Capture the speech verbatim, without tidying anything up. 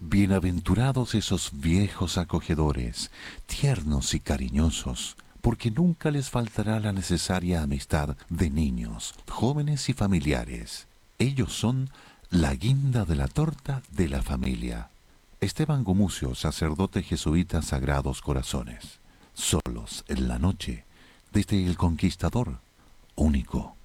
Bienaventurados esos viejos acogedores, tiernos y cariñosos, porque nunca les faltará la necesaria amistad de niños, jóvenes y familiares. Ellos son la guinda de la torta de la familia. Esteban Gumucio, sacerdote jesuita Sagrados Corazones. Solos en la noche, desde El Conquistador, único.